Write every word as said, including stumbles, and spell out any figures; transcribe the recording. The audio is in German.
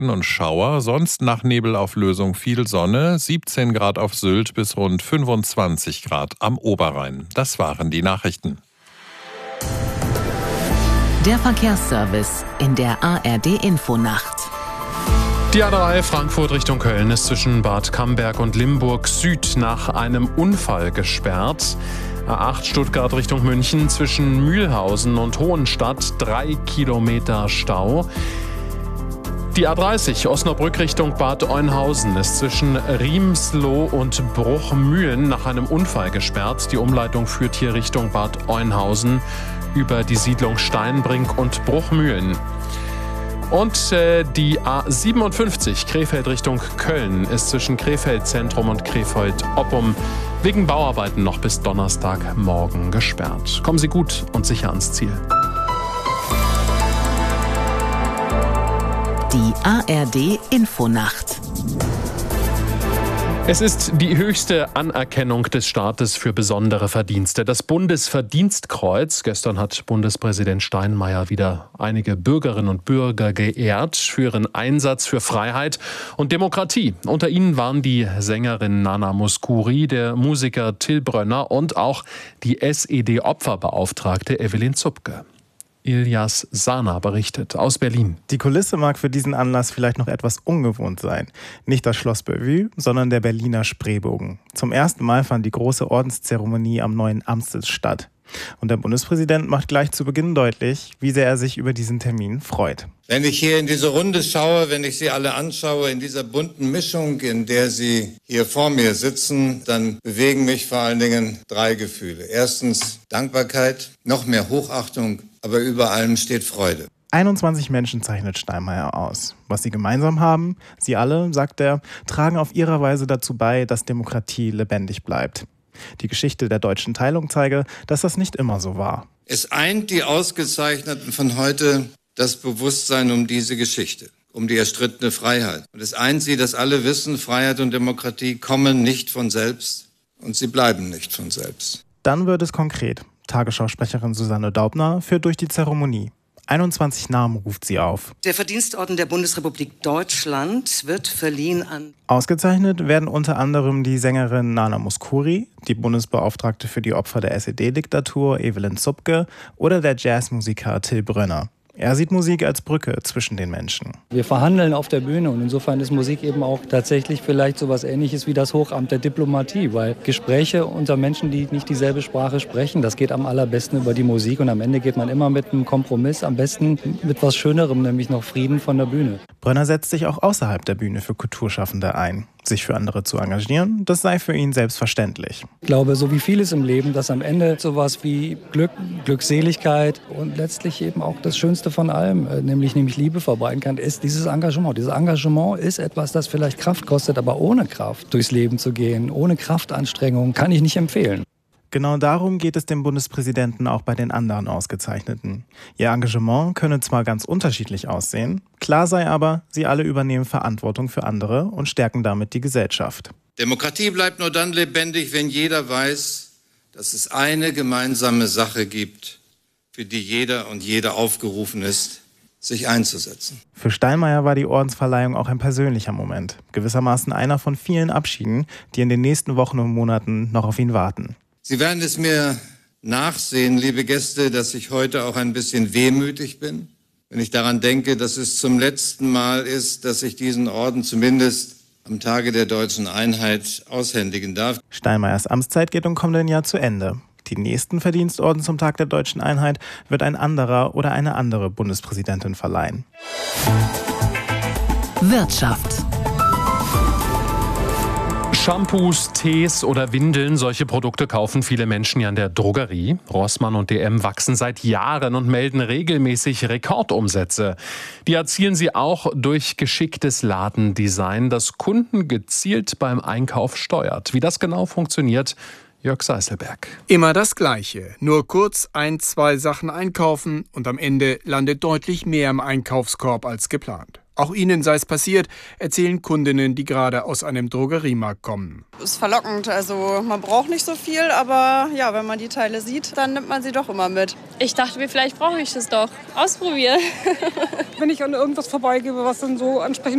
Wolken und Schauer, sonst nach Nebelauflösung viel Sonne, siebzehn Grad auf Sylt bis rund fünfundzwanzig Grad am Oberrhein. Das waren die Nachrichten. Der Verkehrsservice in der A R D-Infonacht. Die A drei Frankfurt Richtung Köln ist zwischen Bad Camberg und Limburg Süd nach einem Unfall gesperrt. A acht Stuttgart Richtung München zwischen Mühlhausen und Hohenstadt drei Kilometer Stau. Die A dreißig Osnabrück Richtung Bad Oeynhausen ist zwischen Riemsloh und Bruchmühlen nach einem Unfall gesperrt. Die Umleitung führt hier Richtung Bad Oeynhausen über die Siedlung Steinbrink und Bruchmühlen. Und äh, die A siebenundfünfzig Krefeld Richtung Köln ist zwischen Krefeld Zentrum und Krefeld Oppum wegen Bauarbeiten noch bis Donnerstagmorgen gesperrt. Kommen Sie gut und sicher ans Ziel. Die A R D-Infonacht. Es ist die höchste Anerkennung des Staates für besondere Verdienste. Das Bundesverdienstkreuz. Gestern hat Bundespräsident Steinmeier wieder einige Bürgerinnen und Bürger geehrt für ihren Einsatz für Freiheit und Demokratie. Unter ihnen waren die Sängerin Nana Mouskouri, der Musiker Till Brönner und auch die S E D-Opferbeauftragte Evelyn Zupke. Ilyas Sana berichtet aus Berlin. Die Kulisse mag für diesen Anlass vielleicht noch etwas ungewohnt sein. Nicht das Schloss Bellevue, sondern der Berliner Spreebogen. Zum ersten Mal fand die große Ordenszeremonie am neuen Amtssitz statt. Und der Bundespräsident macht gleich zu Beginn deutlich, wie sehr er sich über diesen Termin freut. Wenn ich hier in diese Runde schaue, wenn ich Sie alle anschaue, in dieser bunten Mischung, in der Sie hier vor mir sitzen, dann bewegen mich vor allen Dingen drei Gefühle. Erstens Dankbarkeit, noch mehr Hochachtung, aber über allem steht Freude. einundzwanzig Menschen zeichnet Steinmeier aus. Was sie gemeinsam haben, sie alle, sagt er, tragen auf ihrer Weise dazu bei, dass Demokratie lebendig bleibt. Die Geschichte der deutschen Teilung zeige, dass das nicht immer so war. Es eint die Ausgezeichneten von heute das Bewusstsein um diese Geschichte, um die erstrittene Freiheit. Und es eint sie, dass alle wissen, Freiheit und Demokratie kommen nicht von selbst und sie bleiben nicht von selbst. Dann wird es konkret. Tagesschausprecherin Susanne Daubner führt durch die Zeremonie. einundzwanzig Namen ruft sie auf. Der Verdienstorden der Bundesrepublik Deutschland wird verliehen an... Ausgezeichnet werden unter anderem die Sängerin Nana Mouskouri, die Bundesbeauftragte für die Opfer der S E D-Diktatur Evelyn Zupke oder der Jazzmusiker Till Brönner. Er sieht Musik als Brücke zwischen den Menschen. Wir verhandeln auf der Bühne und insofern ist Musik eben auch tatsächlich vielleicht so etwas Ähnliches wie das Hochamt der Diplomatie, weil Gespräche unter Menschen, die nicht dieselbe Sprache sprechen, das geht am allerbesten über die Musik und am Ende geht man immer mit einem Kompromiss, am besten mit was Schönerem, nämlich noch Frieden von der Bühne. Brönner setzt sich auch außerhalb der Bühne für Kulturschaffende ein. Sich für andere zu engagieren, das sei für ihn selbstverständlich. Ich glaube, so wie vieles im Leben, dass am Ende sowas wie Glück, Glückseligkeit und letztlich eben auch das Schönste von allem, nämlich, nämlich Liebe verbreiten kann, ist dieses Engagement. Dieses Engagement ist etwas, das vielleicht Kraft kostet, aber ohne Kraft durchs Leben zu gehen, ohne Kraftanstrengung, kann ich nicht empfehlen. Genau darum geht es dem Bundespräsidenten auch bei den anderen Ausgezeichneten. Ihr Engagement könne zwar ganz unterschiedlich aussehen, klar sei aber, sie alle übernehmen Verantwortung für andere und stärken damit die Gesellschaft. Demokratie bleibt nur dann lebendig, wenn jeder weiß, dass es eine gemeinsame Sache gibt, für die jeder und jede aufgerufen ist, sich einzusetzen. Für Steinmeier war die Ordensverleihung auch ein persönlicher Moment, gewissermaßen einer von vielen Abschieden, die in den nächsten Wochen und Monaten noch auf ihn warten. Sie werden es mir nachsehen, liebe Gäste, dass ich heute auch ein bisschen wehmütig bin, wenn ich daran denke, dass es zum letzten Mal ist, dass ich diesen Orden zumindest am Tage der deutschen Einheit aushändigen darf. Steinmeiers Amtszeit geht im kommenden Jahr zu Ende. Die nächsten Verdienstorden zum Tag der deutschen Einheit wird ein anderer oder eine andere Bundespräsidentin verleihen. Wirtschaft. Shampoos, Tees oder Windeln, solche Produkte kaufen viele Menschen ja in der Drogerie. Rossmann und D M wachsen seit Jahren und melden regelmäßig Rekordumsätze. Die erzielen sie auch durch geschicktes Ladendesign, das Kunden gezielt beim Einkauf steuert. Wie das genau funktioniert, Jörg Seißelberg. Immer das Gleiche. Nur kurz ein, zwei Sachen einkaufen und am Ende landet deutlich mehr im Einkaufskorb als geplant. Auch ihnen sei es passiert, erzählen Kundinnen, die gerade aus einem Drogeriemarkt kommen. Ist verlockend, also man braucht nicht so viel, aber ja, wenn man die Teile sieht, dann nimmt man sie doch immer mit. Ich dachte mir, vielleicht brauche ich das doch. Ausprobieren. Wenn ich an irgendwas vorbeigehe, was dann so ansprechend